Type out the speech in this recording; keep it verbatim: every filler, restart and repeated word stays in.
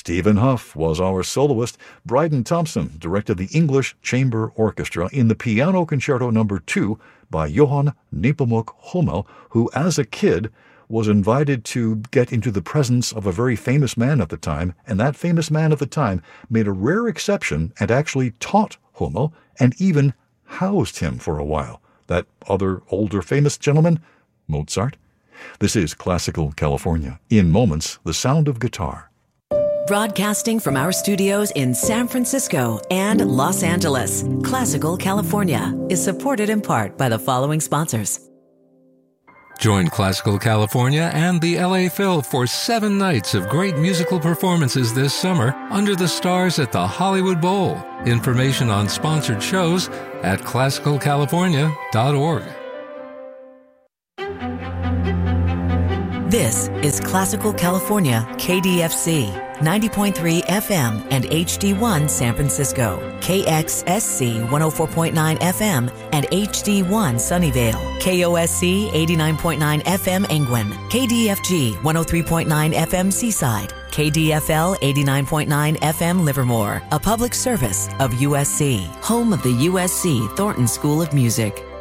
Stephen Huff was our soloist. Bryden Thompson directed the English Chamber Orchestra in the Piano Concerto Number two by Johann Nepomuk Hummel, who as a kid was invited to get into the presence of a very famous man at the time, and that famous man at the time made a rare exception and actually taught Hummel and even housed him for a while. That other older famous gentleman, Mozart. This is Classical California. In moments, the sound of guitar. Broadcasting from our studios in San Francisco and Los Angeles, Classical California is supported in part by the following sponsors. Join Classical California and the L A Phil for seven nights of great musical performances this summer under the stars at the Hollywood Bowl. Information on sponsored shows at classical california dot org. This is Classical California K D F C, ninety point three F M and H D one San Francisco, K X S C one oh four point nine F M and H D one Sunnyvale, K O S C eighty-nine point nine F M Angwin, K D F G one oh three point nine F M Seaside, K D F L eighty-nine point nine F M Livermore, a public service of U S C, home of the U S C Thornton School of Music.